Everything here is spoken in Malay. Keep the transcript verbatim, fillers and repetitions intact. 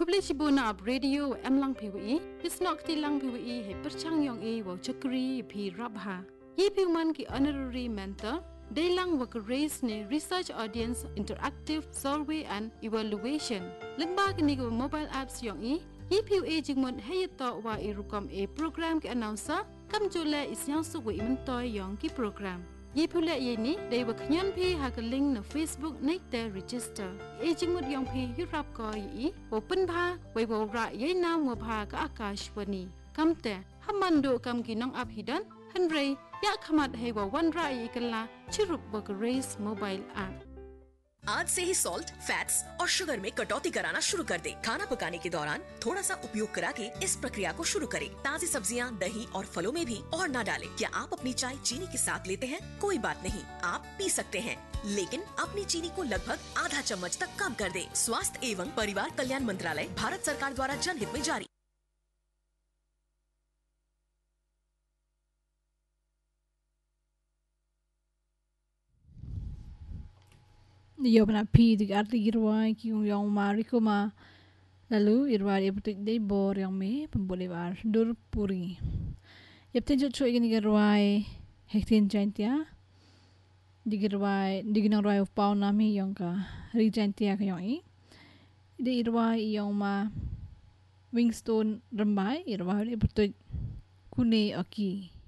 Kubli cibuna ab radio em lang pwi. Isnok ti lang pwi he perchang yong e wa chakri pi rabha. Yi pi man ki honorary mentor. They lang work raise ne research audience interactive survey and evaluation. Lengba kini ko mobile apps yong e. Yi pi e jingmon hey to wa e rukom e program ki announcer. Kam jule isyang su wa imentoy yong ki program. Yi pi le ye ni they work nyan pi ha ka link na Facebook nek te register. E jingmot yong pi yurap ko yi. Wo pen pha wai wo ra ye nam wo pha ka akashwani. Kam te hamando kam ki nong ap hidan. Henry ya khamat hai wa wan ra yi kala chirup work raise mobile app. आज से ही salt, fats और शुगर में कटौती कराना शुरू कर दे। खाना पकाने के दौरान थोड़ा सा उपयोग करा के इस प्रक्रिया को शुरू करें। ताज़ी सब्जियां, दही और फलों में भी और ना डालें। क्या आप अपनी चाय चीनी के साथ लेते हैं? कोई बात नहीं, आप पी सकते हैं, लेकिन अपनी चीनी को लगभग आधा चम्मच तक कम कर दें। स्वास्थ्य एवं परिवार कल्याण मंत्रालय, भारत सरकार द्वारा जनहित में जारी। Yo na pi di arti irwai ki yung mariko ma lalu irwai iputik day bor yang me pembolivar dur puri. Yapten jo choi gini irwai hektin jantia di irwai di ginang irwai upau nami yung ka ri jantia ka yung i. Di irwai yung ma wingstone rambai irwai iputik kune aki.